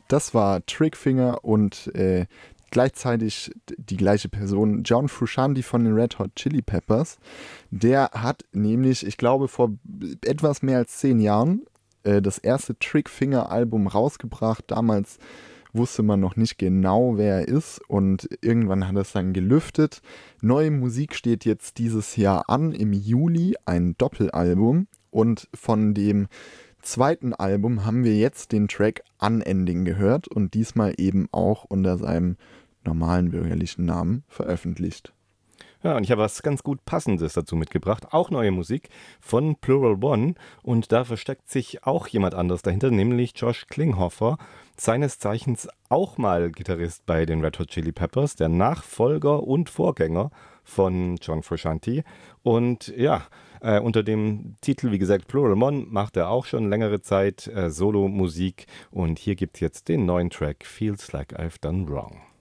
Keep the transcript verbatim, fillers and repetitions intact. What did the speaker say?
Das war Trickfinger und äh, gleichzeitig die gleiche Person, John Frusciante von den Red Hot Chili Peppers. Der hat nämlich, ich glaube, vor etwas mehr als zehn Jahren äh, das erste Trickfinger-Album rausgebracht. Damals wusste man noch nicht genau, wer er ist, und irgendwann hat er es dann gelüftet. Neue Musik steht jetzt dieses Jahr an, im Juli, ein Doppelalbum, und von dem zweiten Album haben wir jetzt den Track Unending gehört und diesmal eben auch unter seinem normalen bürgerlichen Namen veröffentlicht. Ja, und ich habe was ganz gut Passendes dazu mitgebracht. Auch neue Musik von Plural One. Und da versteckt sich auch jemand anderes dahinter, nämlich Josh Klinghoffer. Seines Zeichens auch mal Gitarrist bei den Red Hot Chili Peppers, der Nachfolger und Vorgänger von John Frusciante. Und ja, äh, unter dem Titel, wie gesagt, Plural One, macht er auch schon längere Zeit äh, Solo-Musik. Und hier gibt es jetzt den neuen Track Feels Like I've Done Wrong.